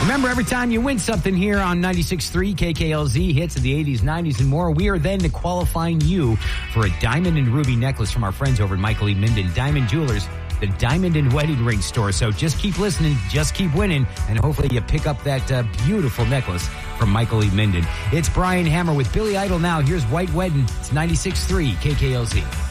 Remember, every time you win something here on 96.3 KKLZ, hits of the 80s, 90s, and more, we are then qualifying you for a diamond and ruby necklace from our friends over at Michael E. Minden Diamond Jewelers, the diamond and wedding ring store. So just keep listening, just keep winning, and hopefully you pick up that beautiful necklace from Michael E. Minden. It's Brian Hammer with Billy Idol now. Here's White Wedding. It's 96.3 KKLZ.